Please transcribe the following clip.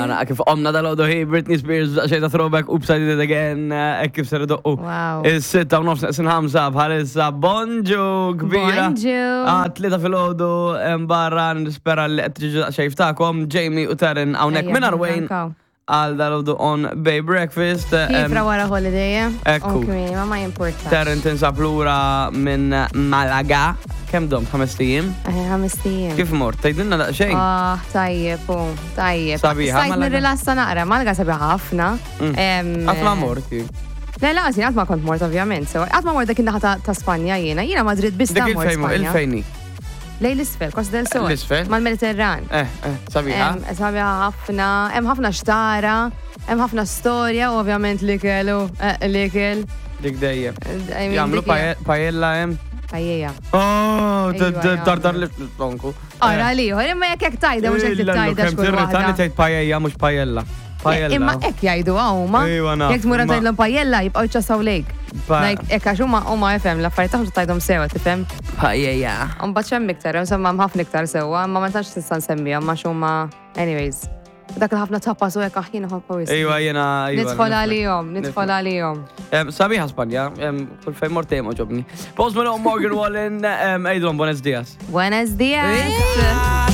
kif omna dal-għodu hi Britney Spears xejta throwback Oops I Did It Again kif ser doqqu. Wow. Is-sitta u nofs neqsin ħamsa bħalissa Bonġu kbira. Bonġu. Tlita fil-ħodu barra nispera li qed tiġu xejftakom Jamie u Taryn hawnhekk minn Arwejn għal dal-għodu on Bay Breakfast. Kifra wara holiday, Ekku. Ma jimporta. Taryn tinsab lura minn Malaga. Kem dom, 5 tijiem? 5 tijiem. Kif mort? Tajdinna da xejn? Tajjeb, tajjeb. Sabiħa, Stajt nirrilassa naqra, Malaga sabiħa ħafna. Għatma morti. La, għatma kont mort ovvjament. Għatma mort dak innaħa ta' Spanja jena Madrid bis ta' mort Spanja. Il-fejni? Lej l-isfel, Costa del Sol. L-isfel? Mal-Mediterran. Sabiħa? Sabiħa ħafna, hemm ħafna xtara, hemm ħafna storja, ovvjament l-ikel. Dik dejjem. Jamlu paella hemm? Pajjeja. Oh, dar li fl-tonku. Ara li, imma jek tajda, mux jek tajda xkur waħda. Tani tajt paella, mux paella. Imma ek jajdu għawma. Jek tmura tajdlom paella, jibqaw ċasaw lejk. Ek għax huma FM, l-affarijiet taħġu tajdom sewa, tifhem? Paella. Mbaċċem iktar, semma mħafna iktar sewa, ma ma ntax tistan semmija, ma xumma. Anyways. Dak il-ħafna tappa su jek aħjina ħolpa wis. Ejwa, jena. Nitfall għalijom. Sabiħa Spanja, kull fej mortejn ġobni. Post Malone, Morgan Wallen, ejdrom, buenos dias. Buenos dias.